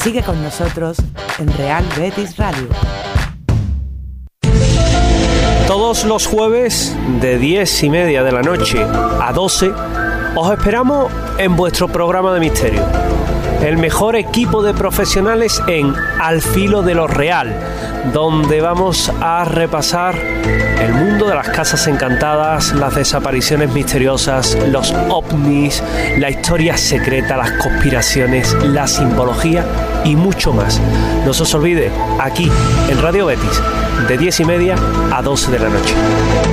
Sigue con nosotros en Real Betis Radio. Todos los jueves de 10:30 de la noche a 12 os esperamos en vuestro programa de misterio. El mejor equipo de profesionales en Al Filo de lo Real, donde vamos a repasar el mundo de las casas encantadas, las desapariciones misteriosas, los ovnis, la historia secreta, las conspiraciones, la simbología y mucho más. No se os olvide, aquí en Radio Betis, de 10:30 a 12 de la noche.